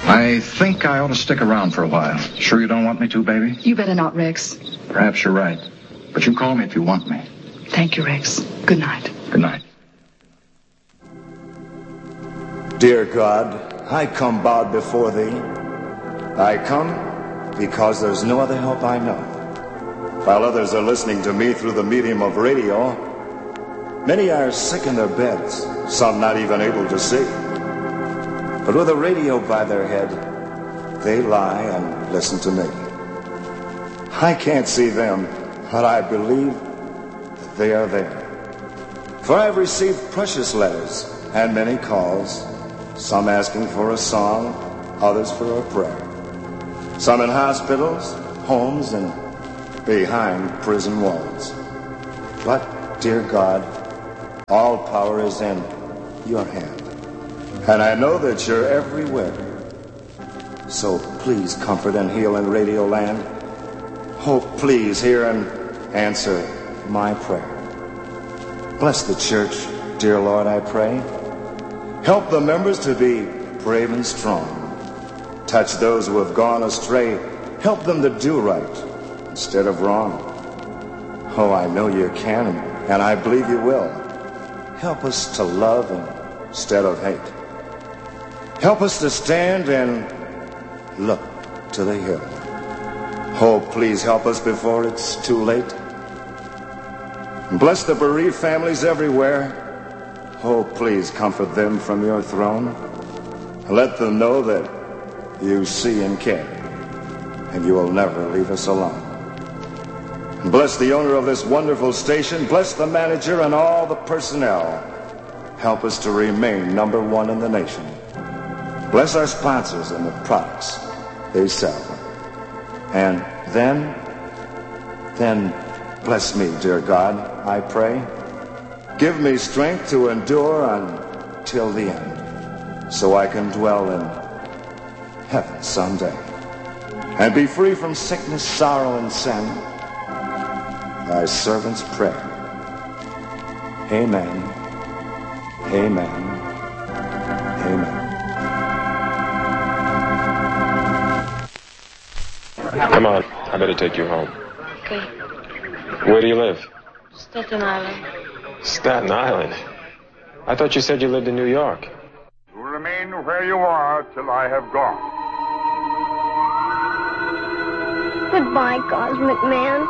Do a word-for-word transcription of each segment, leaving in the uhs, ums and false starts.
I think I ought to stick around for a while. Sure you don't want me to, baby? You better not, Rex. Perhaps you're right. But you call me if you want me. Thank you, Rex. Good night. Good night. Dear God, I come bowed before thee. I come because there's no other help I know. While others are listening to me through the medium of radio, many are sick in their beds, some not even able to see. But with a radio by their head, they lie and listen to me. I can't see them, but I believe that they are there. For I've received precious letters and many calls, some asking for a song, others for a prayer. Some in hospitals, homes, and behind prison walls. But, dear God, all power is in your hand. And I know that you're everywhere. So please comfort and heal in Radio Land. Oh, please hear and answer my prayer. Bless the church, dear Lord, I pray. Help the members to be brave and strong. Touch those who have gone astray. Help them to do right instead of wrong. Oh, I know you can, and I believe you will. Help us to love instead of hate. Help us to stand and look to the hill. Oh, please help us before it's too late. Bless the bereaved families everywhere. Oh, please comfort them from your throne. Let them know that you see and care, and you will never leave us alone. And bless the owner of this wonderful station. Bless the manager and all the personnel. Help us to remain number one in the nation. Bless our sponsors and the products they sell. And then, then bless me, dear God, I pray. Give me strength to endure until the end, so I can dwell in heaven someday and be free from sickness, sorrow, and sin. Thy servant's prayer. Amen. Amen. Amen. Come on, I better take you home. Okay. Where do you live? Staten Island. Staten Island? I thought you said you lived in New York. You remain where you are till I have gone. Goodbye, Cosmic Man.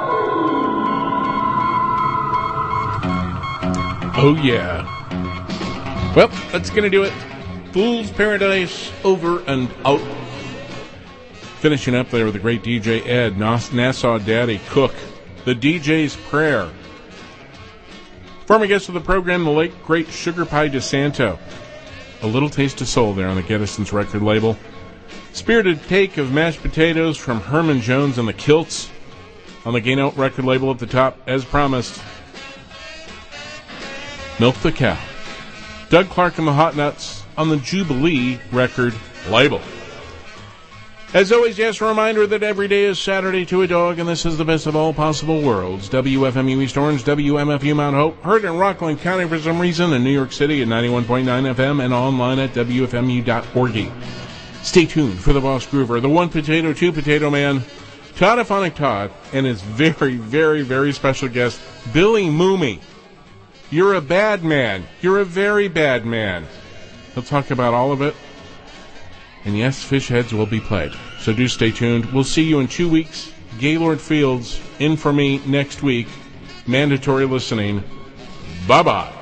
Oh, yeah. Well, that's going to do it. Fool's Paradise over and out. Finishing up there with the great D J Ed, Nassau Daddy Cook, the D J's Prayer. Former guest of the program, the late, great Sugar Pie DeSanto. A little taste of soul there on the Gettyson's record label. Spirited take of mashed potatoes from Herman Jones and the Kilts on the Gain Out record label at the top, as promised. Milk the Cow. Doug Clark and the Hot Nuts on the Jubilee record label. As always, yes, a reminder that every day is Saturday to a dog, and this is the best of all possible worlds. W F M U East Orange, W M F U Mount Hope, heard in Rockland County for some reason, in New York City at ninety-one point nine F M, and online at W F M U dot org. Stay tuned for the Boss Groover, the One Potato, Two Potato Man, Todd Aphonic Todd, and his very, very, very special guest, Billy Mooney. You're a bad man. You're a very bad man. He'll talk about all of it. And yes, fish heads will be played. So do stay tuned. We'll see you in two weeks. Gaylord Fields in for me next week. Mandatory listening. Bye-bye.